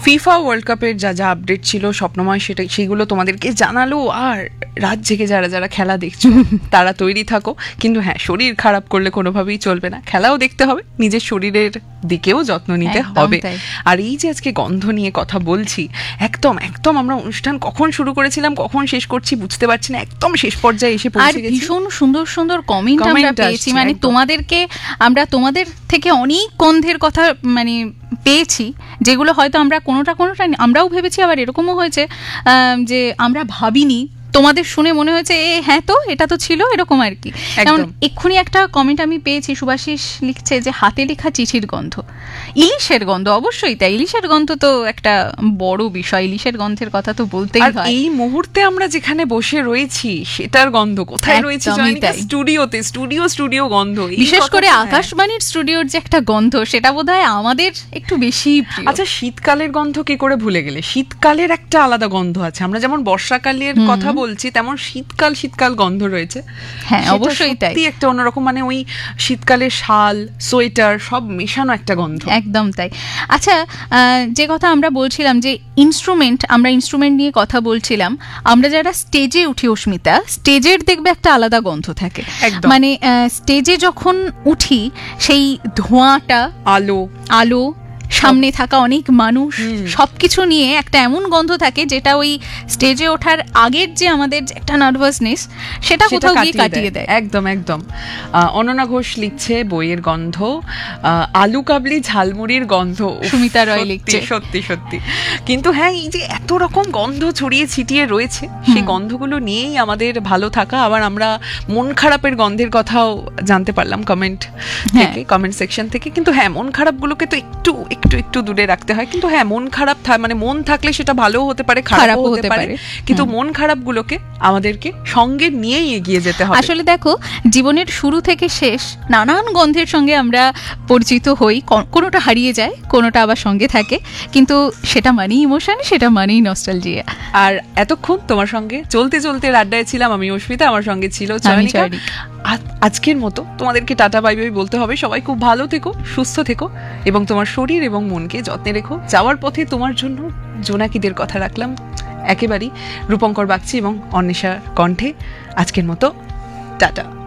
FIFA world কাপের যা যা আপডেট ছিল স্বপ্নময়, সেগুলো তোমাদেরকে জানালো। আর রাত জেগে যারা যারা খেলা দেখছো তারা তৈরি থাকো, কিন্তু হ্যাঁ, শরীর খারাপ করলে কোনোভাবেই চলবে না। খেলাও দেখতে হবে, নিজের শরীরের দিকেও যত্ন নিতে হবে। আর এই যে আজকে গন্ধ নিয়ে কথা বলছি, একদম একদম আমরা অনুষ্ঠান কখন শুরু করেছিলাম কখন শেষ করছি বুঝতে পারছি না, একদম শেষ পর্যায়ে এসে পৌঁছে গেছি। ভীষণ সুন্দর সুন্দর কমেন্ট আমরা পেয়েছি, মানে তোমাদের থেকে অনেক গন্ধের কথা মানে পেয়েছি, যেগুলো হয়তো আমরা কোনোটা আমরাও ভেবেছি, আবার এরকমও হয়েছে যে আমরা ভাবিনি, তোমাদের শুনে মনে হয়েছে হ্যাঁ তো এটা তো ছিল, এরকম আর কি। যেমন এক্ষুনি একটা কমেন্ট আমি পেয়েছি, সুভাষিস লিখছে যে হাতে লেখা চিঠির গন্ধ, ইলিশের গন্ধ। অবশ্যই তাই, ইলিশের গন্ধ তো একটা বড় বিষয়, ইলিশের গন্ধের কথা তো বলতেই হয়। এই মুহূর্তে আমরা যেখানে বসে রয়েছি সেটার গন্ধ কোথায় রয়েছে? স্টুডিওতে, স্টুডিও গন্ধ, বিশেষ করে আকাশবাণীর স্টুডিওর যে একটা গন্ধ, সেটা বোধহয় আমাদের একটু বেশি প্রিয়। আচ্ছা, শীতকালের গন্ধ কি করে ভুলে গেলে? শীতকালের একটা আলাদা গন্ধ আছে। আমরা যেমন বর্ষাকালের কথা বলছি, তেমন শীতকাল গন্ধ রয়েছে। হ্যাঁ, অবশ্যই তাই, একটা অন্যরকম, মানে ওই শীতকালের শাল, সোয়েটার সব মেশানো একটা গন্ধ। একদম তাই। আচ্ছা, যে কথা আমরা বলছিলাম যে আমরা ইনস্ট্রুমেন্ট নিয়ে কথা বলছিলাম, আমরা যারা স্টেজে উঠি অস্মিতা, স্টেজের দেখবে একটা আলাদা গন্ধ থাকে। মানে স্টেজে যখন উঠি সেই ধোঁয়াটা, আলো, সামনে থাকা অনেক মানুষ, সবকিছু নিয়ে একটা এমন গন্ধ থাকে যেটা ওই স্টেজে ওঠার আগের যে আমাদের একটা নার্ভাসনেস, সেটা কোথাও গিয়ে কাটিয়ে দেয়। একদম একদম। অনন্যা ঘোষ লিখছে বইয়ের গন্ধ, আলু কাবলি ঝালমুড়ির গন্ধ। সুমিতা রয় লিখছে সত্যি সত্যি। কিন্তু হ্যাঁ, এই যে এত রকম গন্ধ ছড়িয়ে ছিটিয়ে রয়েছে, সেই গন্ধগুলো নিয়েই আমাদের ভালো থাকা। আবার আমরা মন খারাপের গন্ধের কথাও জানতে পারলাম কমেন্ট সেকশন থেকে। কিন্তু হ্যাঁ, মন খারাপগুলোকে তো একটু দূরে রাখতে হয়। কিন্তু হ্যাঁ, মন খারাপ মানে মন থাকলে সেটা ভালোও হতে পারে, খারাপও হতে পারে, কিন্তু মন খারাপগুলোকে আমাদেরকে সঙ্গে নিয়েই এগিয়ে যেতে হবে। আসলে দেখো, জীবনের শুরু থেকে শেষ নানান গন্ধের সঙ্গে আমরা পরিচিত হই, কোনোটা হারিয়ে যায়, কোনোটা আবার সঙ্গে থাকে, কিন্তু সেটা মানেই ইমোশন, সেটা মানেই নস্টালজিয়া। আর এতক্ষণ তোমার সঙ্গে চলতে আড্ডায় ছিলাম আমি অস্মিতা, আমার সঙ্গে ছিল চয়নিকা। আজকের মতো তোমাদেরকে টাটা বাই বাই বলতে হবে। সবাই খুব ভালো থেকো, সুস্থ থেকো, এবং তোমার শরীর এবং মনকে যত্নে রেখো। যাওয়ার পথে তোমার জন্য জোনাকিদের কথা রাখলাম একেবারেই রূপঙ্কর বাগচি এবং অন্বেষার কণ্ঠে। আজকের মতো টাটা।